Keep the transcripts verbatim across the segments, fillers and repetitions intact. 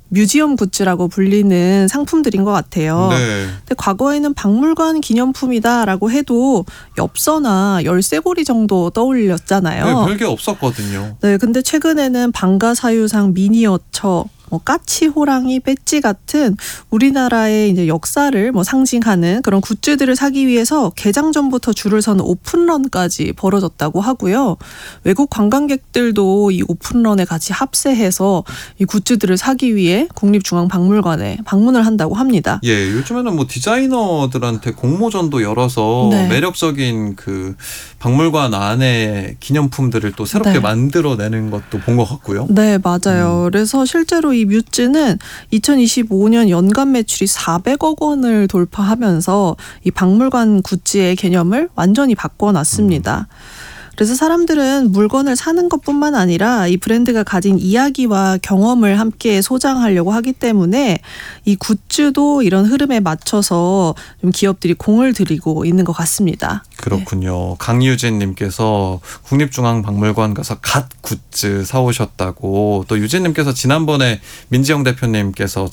뮤지엄 굿즈라고 불리는 상품들인 것 같아요. 네. 근데 과거에는 박물관 기념품이다라고 해도 엽서나 열쇠고리 정도 떠올렸잖아요. 네, 별게 없었거든요. 네, 근데 최근에는 방가사유상 미니어처, 뭐 까치, 호랑이, 배지 같은 우리나라의 이제 역사를 뭐 상징하는 그런 굿즈들을 사기 위해서 개장 전부터 줄을 서는 오픈런까지 벌어졌다고 하고요. 외국 관광객들도 이 오픈런에 같이 합세해서 이 굿즈들을 사기 위해 국립중앙박물관에 방문을 한다고 합니다. 예, 요즘에는 뭐 디자이너들한테 공모전도 열어서 네. 매력적인 그 박물관 안에 기념품들을 또 새롭게 네. 만들어내는 것도 본 것 같고요. 네, 맞아요. 음. 그래서 실제로 이 뮤즈는 이천이십오 년 연간 매출이 사백억 원을 돌파하면서 이 박물관 굿즈의 개념을 완전히 바꿔놨습니다. 음. 그래서 사람들은 물건을 사는 것뿐만 아니라 이 브랜드가 가진 이야기와 경험을 함께 소장하려고 하기 때문에 이 굿즈도 이런 흐름에 맞춰서 좀 기업들이 공을 들이고 있는 것 같습니다. 그렇군요. 네. 강유진님께서 국립중앙박물관 가서 갓 굿즈 사오셨다고, 또 유진님께서 지난번에 민지영 대표님께서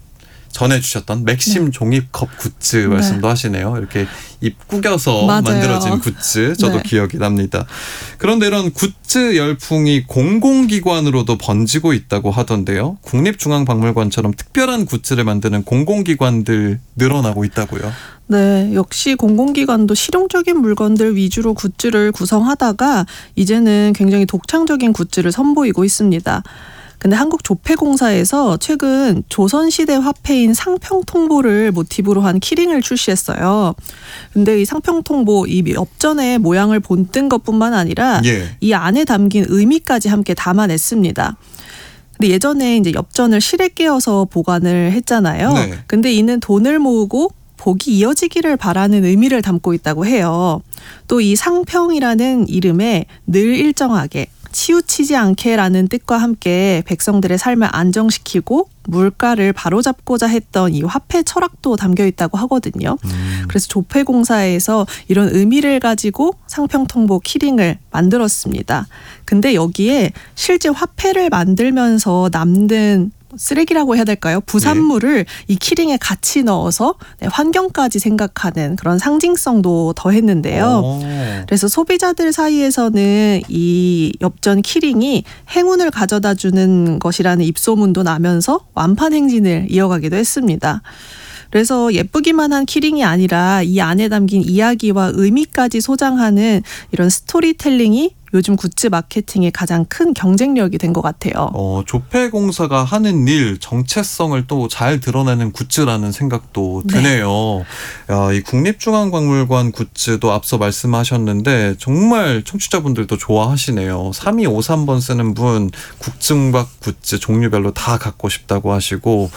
전해주셨던 맥심 네. 종이컵 굿즈 말씀도 네. 하시네요. 이렇게 입 구겨서 맞아요. 만들어진 굿즈 저도 네. 기억이 납니다. 그런데 이런 굿즈 열풍이 공공기관으로도 번지고 있다고 하던데요. 국립중앙박물관처럼 특별한 굿즈를 만드는 공공기관들 늘어나고 있다고요. 네, 역시 공공기관도 실용적인 물건들 위주로 굿즈를 구성하다가 이제는 굉장히 독창적인 굿즈를 선보이고 있습니다. 근데 한국조폐공사에서 최근 조선시대 화폐인 상평통보를 모티브로 한 키링을 출시했어요. 근데 이 상평통보 이 엽전의 모양을 본뜬 것뿐만 아니라 예. 이 안에 담긴 의미까지 함께 담아냈습니다. 근데 예전에 이제 엽전을 실에 깨어서 보관을 했잖아요. 네. 근데 이는 돈을 모으고 복이 이어지기를 바라는 의미를 담고 있다고 해요. 또 이 상평이라는 이름에 늘 일정하게 치우치지 않게라는 뜻과 함께 백성들의 삶을 안정시키고 물가를 바로잡고자 했던 이 화폐 철학도 담겨 있다고 하거든요. 음. 그래서 조폐공사에서 이런 의미를 가지고 상평통보 키링을 만들었습니다. 근데 여기에 실제 화폐를 만들면서 남는 쓰레기라고 해야 될까요? 부산물을 네. 이 키링에 같이 넣어서 네, 환경까지 생각하는 그런 상징성도 더했는데요. 오. 그래서 소비자들 사이에서는 이 엽전 키링이 행운을 가져다주는 것이라는 입소문도 나면서 완판 행진을 이어가기도 했습니다. 그래서 예쁘기만 한 키링이 아니라 이 안에 담긴 이야기와 의미까지 소장하는 이런 스토리텔링이 요즘 굿즈 마케팅의 가장 큰 경쟁력이 된 것 같아요. 어, 조폐공사가 하는 일, 정체성을 또 잘 드러내는 굿즈라는 생각도 드네요. 네. 야, 이 국립중앙박물관 굿즈도 앞서 말씀하셨는데 정말 청취자분들도 좋아하시네요. 삼이오삼 번 쓰는 분 국증박 굿즈 종류별로 다 갖고 싶다고 하시고,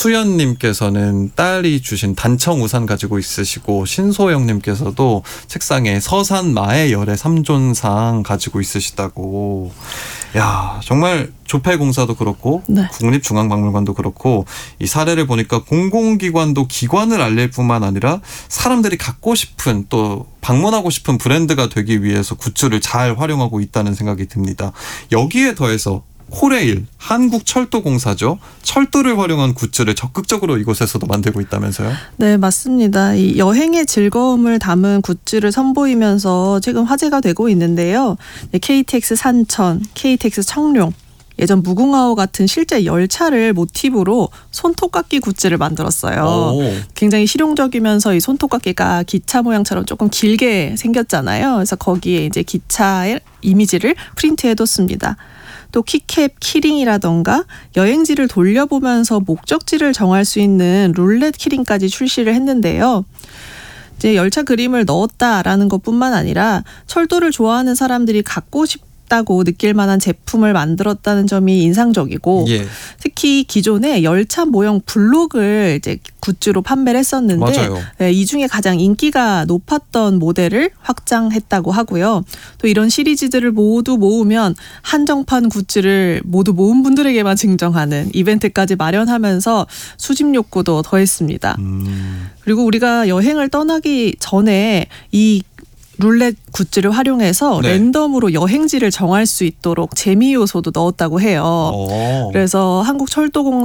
수연님께서는 딸이 주신 단청 우산 가지고 있으시고, 신소영님께서도 책상에 서산 마의 열의 삼존상 가지고 지고 있으시다고. 야, 정말 조폐공사도 그렇고 네. 국립중앙박물관도 그렇고 이 사례를 보니까 공공기관도 기관을 알릴 뿐만 아니라 사람들이 갖고 싶은 또 방문하고 싶은 브랜드가 되기 위해서 굿즈를 잘 활용하고 있다는 생각이 듭니다. 여기에 더해서 코레일, 한국철도공사죠. 철도를 활용한 굿즈를 적극적으로 이곳에서도 만들고 있다면서요? 네, 맞습니다. 이 여행의 즐거움을 담은 굿즈를 선보이면서 지금 화제가 되고 있는데요. 케이티엑스 산천, 케이티엑스 청룡, 예전 무궁화호 같은 실제 열차를 모티브로 손톱깎이 굿즈를 만들었어요. 오. 굉장히 실용적이면서 이 손톱깎이가 기차 모양처럼 조금 길게 생겼잖아요. 그래서 거기에 이제 기차의 이미지를 프린트해뒀습니다. 또 키캡, 키링이라던가 여행지를 돌려보면서 목적지를 정할 수 있는 룰렛 키링까지 출시를 했는데요. 이제 열차 그림을 넣었다라는 것뿐만 아니라 철도를 좋아하는 사람들이 갖고 싶 다고 느낄 만한 제품을 만들었다는 점이 인상적이고 예. 특히 기존에 열차 모형 블록을 이제 굿즈로 판매를 했었는데 네, 이 중에 가장 인기가 높았던 모델을 확장했다고 하고요. 또 이런 시리즈들을 모두 모으면 한정판 굿즈를 모두 모은 분들에게만 증정하는 이벤트까지 마련하면서 수집 욕구도 더했습니다. 음. 그리고 우리가 여행을 떠나기 전에 이 룰렛 굿즈를 활용해서 네. 랜덤으로 여행지를 정할 수 있도록 재미 요소도 넣었다고 해요. 오. 그래서 한국철도공사